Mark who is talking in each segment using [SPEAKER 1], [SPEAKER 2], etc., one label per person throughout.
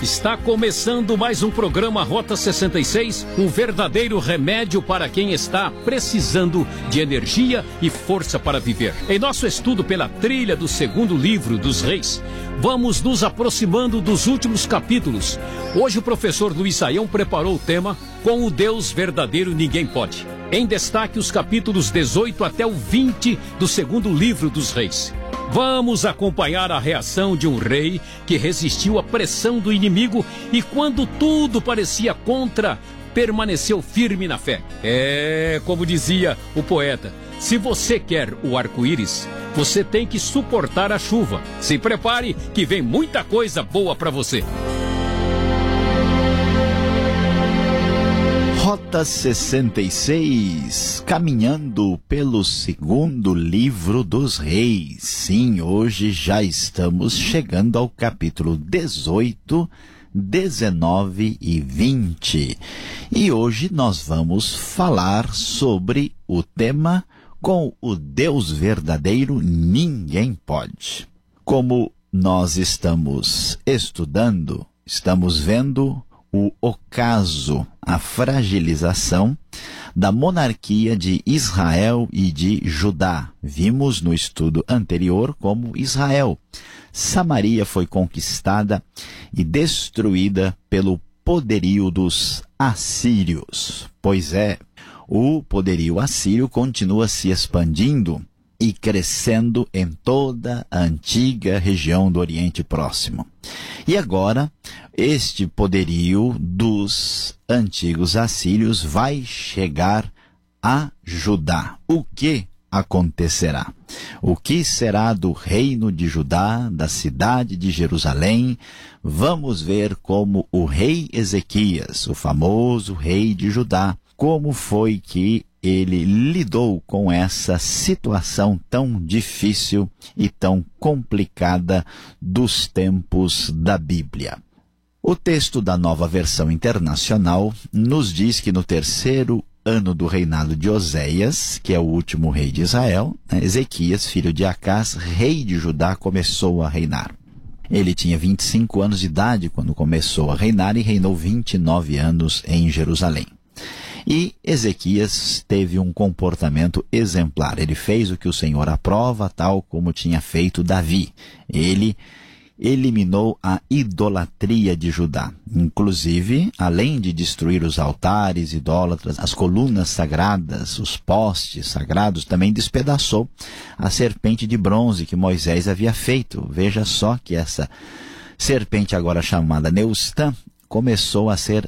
[SPEAKER 1] Está começando mais um programa Rota 66, um verdadeiro remédio para quem está precisando de energia e força para viver. Em nosso estudo pela trilha do segundo livro dos Reis, vamos nos aproximando dos últimos capítulos. Hoje o professor Luiz Saião preparou o tema Com o Deus Verdadeiro Ninguém Pode. Em destaque os capítulos 18 até o 20 do segundo livro dos Reis. Vamos acompanhar a reação de um rei que resistiu à pressão do inimigo e quando tudo parecia contra, permaneceu firme na fé. Como dizia o poeta, se você quer o arco-íris, você tem que suportar a chuva. Se prepare que vem muita coisa boa para você.
[SPEAKER 2] Rota 66, caminhando pelo segundo livro dos Reis. Sim, hoje já estamos chegando ao capítulo 18, 19 e 20. E hoje nós vamos falar sobre o tema Com o Deus Verdadeiro Ninguém Pode. Como nós estamos estudando, estamos vendo o ocaso, a fragilização da monarquia de Israel e de Judá. Vimos no estudo anterior como Israel. Samaria foi conquistada e destruída pelo poderio dos assírios. Pois é, o poderio assírio continua se expandindo e crescendo em toda a antiga região do Oriente Próximo. E agora, este poderio dos antigos assírios vai chegar a Judá. O que acontecerá? O que será do reino de Judá, da cidade de Jerusalém? Vamos ver como o rei Ezequias, o famoso rei de Judá, como foi que ele lidou com essa situação tão difícil e tão complicada dos tempos da Bíblia. O texto da Nova Versão Internacional nos diz que no terceiro ano do reinado de Oséias, que é o último rei de Israel, Ezequias, filho de Acás, rei de Judá, começou a reinar. Ele tinha 25 anos de idade quando começou a reinar e reinou 29 anos em Jerusalém. E Ezequias teve um comportamento exemplar. Ele fez o que o Senhor aprova, tal como tinha feito Davi. Ele eliminou a idolatria de Judá. Inclusive, além de destruir os altares idólatras, as colunas sagradas, os postes sagrados, também despedaçou a serpente de bronze que Moisés havia feito. Veja só que essa serpente, agora chamada Neustã, começou a ser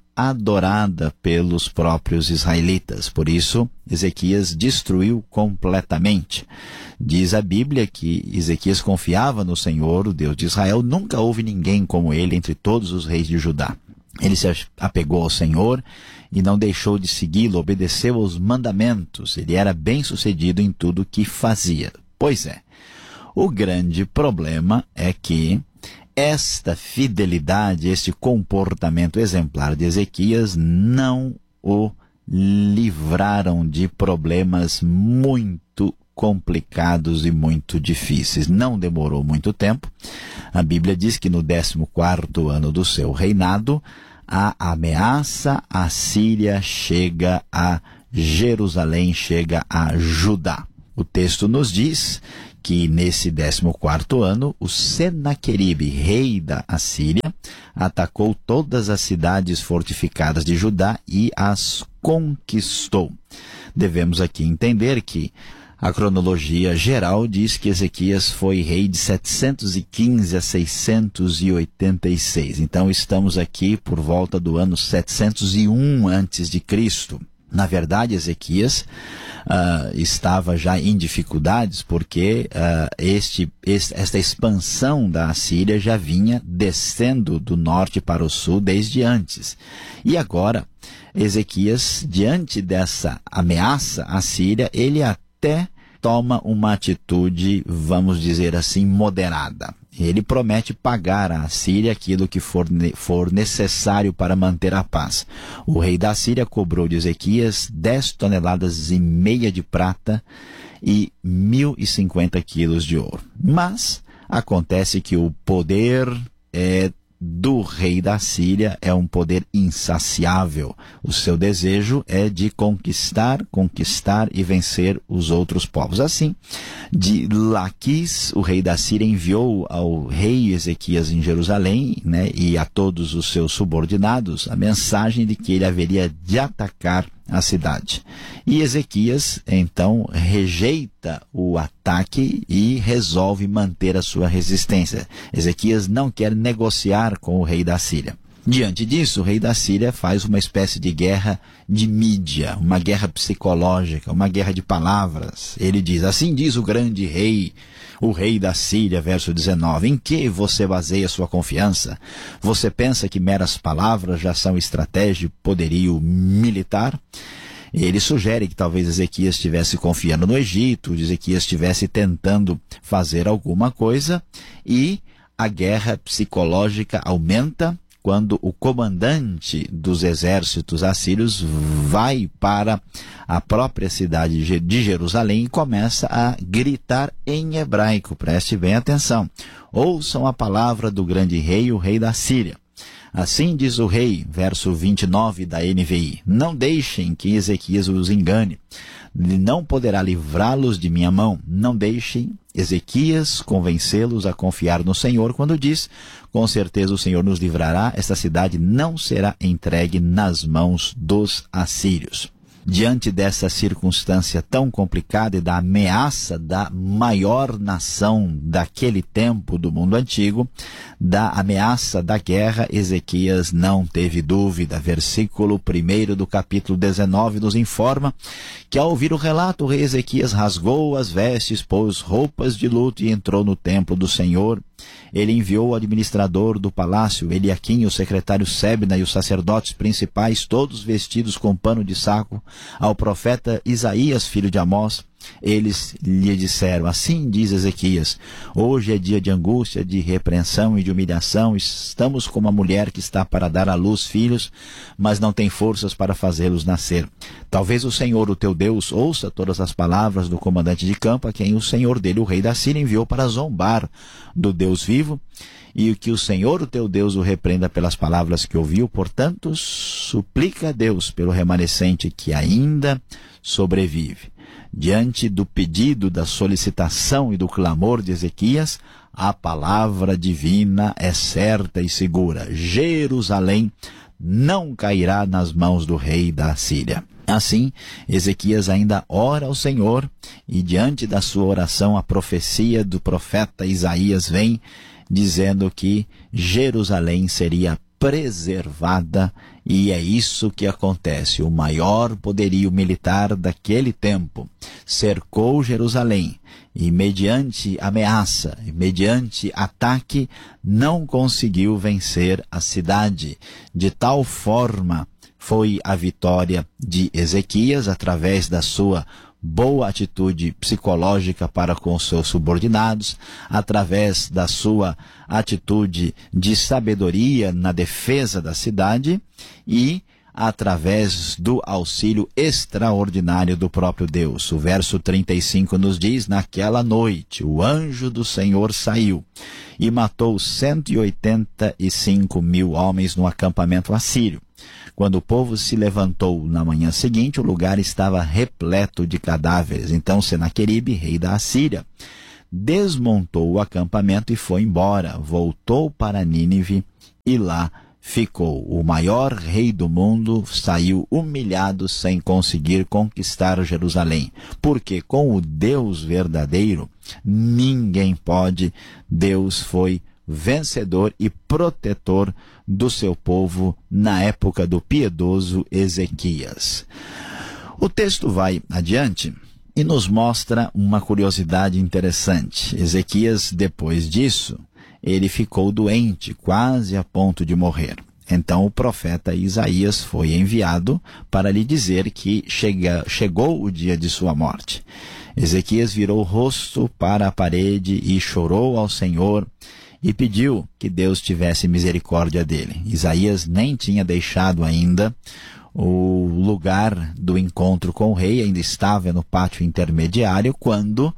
[SPEAKER 2] adorada pelos próprios israelitas. Por isso, Ezequias destruiu completamente. Diz a Bíblia que Ezequias confiava no Senhor, o Deus de Israel. Nunca houve ninguém como ele entre todos os reis de Judá. Ele se apegou ao Senhor e não deixou de segui-lo, obedeceu aos mandamentos. Ele era bem-sucedido em tudo que fazia. Pois é, o grande problema é que esta fidelidade, este comportamento exemplar de Ezequias não o livraram de problemas muito complicados e muito difíceis. Não demorou muito tempo. A Bíblia diz que no 14º ano do seu reinado, a ameaça assíria chega a Jerusalém, chega a Judá. O texto nos diz que nesse 14º ano, o Senaqueribe, rei da Assíria, atacou todas as cidades fortificadas de Judá e as conquistou. Devemos aqui entender que a cronologia geral diz que Ezequias foi rei de 715 a 686. Então estamos aqui por volta do ano 701 a.C. Na verdade, Ezequias estava já em dificuldades porque esta expansão da Assíria já vinha descendo do norte para o sul desde antes. E agora, Ezequias, diante dessa ameaça assíria, ele até toma uma atitude, vamos dizer assim, moderada. Ele promete pagar à Assíria aquilo que for necessário para manter a paz. O rei da Assíria cobrou de Ezequias 10,5 toneladas de prata e 1.050 quilos de ouro. Mas acontece que o poder do rei da Síria é um poder insaciável. O seu desejo é de conquistar e vencer os outros povos. Assim, de Laquis, o rei da Síria enviou ao rei Ezequias em Jerusalém, e a todos os seus subordinados a mensagem de que ele haveria de atacar a cidade. E Ezequias, então, rejeita o ataque e resolve manter a sua resistência. Ezequias não quer negociar com o rei da Síria. Diante disso, o rei da Síria faz uma espécie de guerra de mídia, uma guerra psicológica, uma guerra de palavras. Ele diz: assim diz o grande rei, o rei da Síria, verso 19, em que você baseia sua confiança? Você pensa que meras palavras já são estratégia e poderio militar? Ele sugere que talvez Ezequias estivesse confiando no Egito, Ezequias estivesse tentando fazer alguma coisa, e a guerra psicológica aumenta quando o comandante dos exércitos assírios vai para a própria cidade de Jerusalém e começa a gritar em hebraico. Preste bem atenção. Ouçam a palavra do grande rei, o rei da Síria. Assim diz o rei, verso 29 da NVI, não deixem que Ezequias os engane, ele não poderá livrá-los de minha mão, não deixem Ezequias convencê-los a confiar no Senhor quando diz, com certeza o Senhor nos livrará, esta cidade não será entregue nas mãos dos assírios. Diante dessa circunstância tão complicada e da ameaça da maior nação daquele tempo do mundo antigo, da ameaça da guerra, Ezequias não teve dúvida. Versículo 1 do capítulo 19 nos informa que ao ouvir o relato, o rei Ezequias rasgou as vestes, pôs roupas de luto e entrou no templo do Senhor. Ele enviou o administrador do palácio, Eliaquim, o secretário Sebna e os sacerdotes principais, todos vestidos com pano de saco, ao profeta Isaías, filho de Amós. Eles lhe disseram, assim diz Ezequias, hoje é dia de angústia, de repreensão e de humilhação, estamos como a mulher que está para dar à luz filhos, mas não tem forças para fazê-los nascer. Talvez o Senhor, o teu Deus, ouça todas as palavras do comandante de campo, a quem o Senhor dele, o rei da Síria, enviou para zombar do Deus vivo, e que o Senhor, o teu Deus, o repreenda pelas palavras que ouviu. Portanto, suplica a Deus pelo remanescente que ainda sobrevive. Diante do pedido, da solicitação e do clamor de Ezequias, a palavra divina é certa e segura. Jerusalém não cairá nas mãos do rei da Síria. Assim, Ezequias ainda ora ao Senhor, e diante da sua oração, a profecia do profeta Isaías vem dizendo que Jerusalém seria preservada, e é isso que acontece. O maior poderio militar daquele tempo cercou Jerusalém e, mediante ameaça, mediante ataque, não conseguiu vencer a cidade. De tal forma foi a vitória de Ezequias, através da sua boa atitude psicológica para com seus subordinados, através da sua atitude de sabedoria na defesa da cidade e através do auxílio extraordinário do próprio Deus. O verso 35 nos diz, naquela noite o anjo do Senhor saiu e matou 185.000 homens no acampamento assírio. Quando o povo se levantou na manhã seguinte, o lugar estava repleto de cadáveres. Então Senaqueribe, rei da Assíria, desmontou o acampamento e foi embora. Voltou para Nínive e lá ficou. O maior rei do mundo saiu humilhado sem conseguir conquistar Jerusalém. Porque com o Deus verdadeiro, ninguém pode. Deus foi vencedor e protetor do seu povo na época do piedoso Ezequias. O texto vai adiante e nos mostra uma curiosidade interessante. Ezequias, depois disso, ele ficou doente, quase a ponto de morrer. Então o profeta Isaías foi enviado para lhe dizer que chegou o dia de sua morte. Ezequias virou o rosto para a parede e chorou ao Senhor e pediu que Deus tivesse misericórdia dele. Isaías nem tinha deixado ainda o lugar do encontro com o rei, ainda estava no pátio intermediário, quando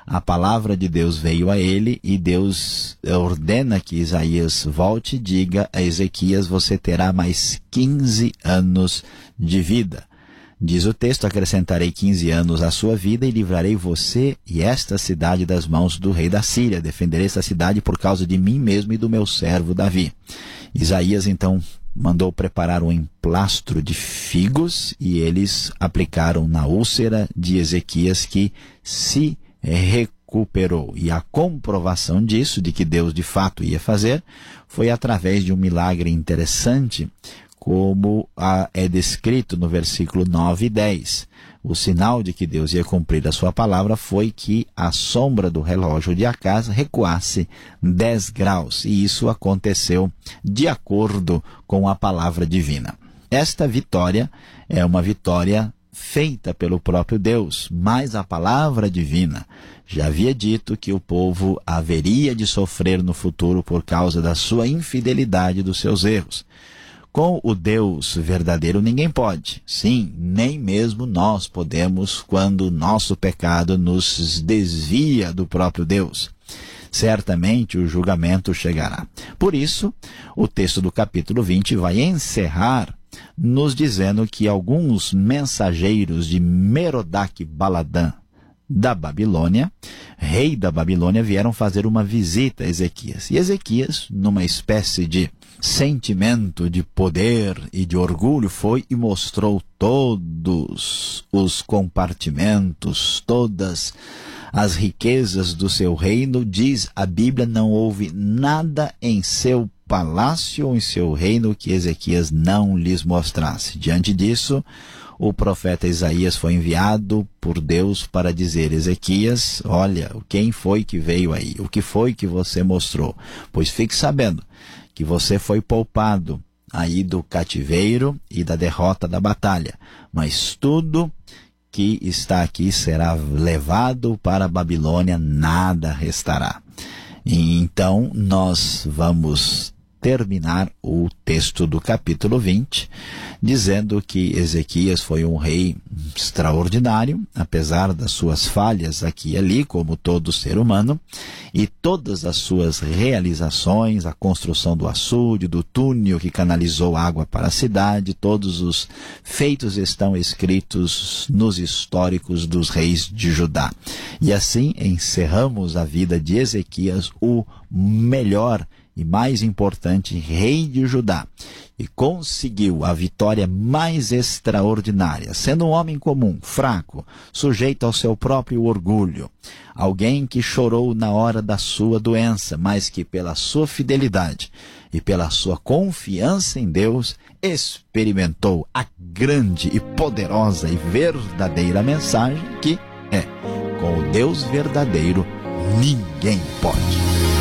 [SPEAKER 2] a palavra de Deus veio a ele e Deus ordena que Isaías volte e diga a Ezequias: você terá mais 15 anos de vida. Diz o texto: acrescentarei 15 anos à sua vida e livrarei você e esta cidade das mãos do rei da Síria. Defenderei esta cidade por causa de mim mesmo e do meu servo Davi. Isaías então mandou preparar um emplastro de figos e eles aplicaram na úlcera de Ezequias, que se recuperou. E a comprovação disso, de que Deus de fato ia fazer, foi através de um milagre interessante, como é descrito no versículo 9 e 10. O sinal de que Deus ia cumprir a sua palavra foi que a sombra do relógio de Acaz recuasse 10 graus, e isso aconteceu de acordo com a palavra divina. Esta vitória é uma vitória feita pelo próprio Deus, mas a palavra divina já havia dito que o povo haveria de sofrer no futuro por causa da sua infidelidade e dos seus erros. Com o Deus verdadeiro ninguém pode. Sim, nem mesmo nós podemos, quando o nosso pecado nos desvia do próprio Deus. Certamente o julgamento chegará. Por isso, o texto do capítulo 20 vai encerrar nos dizendo que alguns mensageiros de Merodach-Baladã da Babilônia, rei da Babilônia, vieram fazer uma visita a Ezequias. E Ezequias, numa espécie de sentimento de poder e de orgulho, foi e mostrou todos os compartimentos, todas as riquezas do seu reino. Diz a Bíblia: não houve nada em seu palácio ou em seu reino que Ezequias não lhes mostrasse. Diante disso, o profeta Isaías foi enviado por Deus para dizer: Ezequias, olha, quem foi que veio aí? O que foi que você mostrou? Pois fique sabendo que você foi poupado aí do cativeiro e da derrota da batalha, mas tudo que está aqui será levado para a Babilônia, nada restará. E então nós vamos terminar o texto do capítulo 20, dizendo que Ezequias foi um rei extraordinário, apesar das suas falhas aqui e ali, como todo ser humano, e todas as suas realizações, a construção do açude, do túnel que canalizou água para a cidade, todos os feitos estão escritos nos históricos dos reis de Judá. E assim encerramos a vida de Ezequias, o melhor e mais importante rei de Judá, e conseguiu a vitória mais extraordinária, sendo um homem comum, fraco, sujeito ao seu próprio orgulho, alguém que chorou na hora da sua doença, mas que pela sua fidelidade e pela sua confiança em Deus, experimentou a grande e poderosa e verdadeira mensagem que é: com o Deus verdadeiro ninguém pode.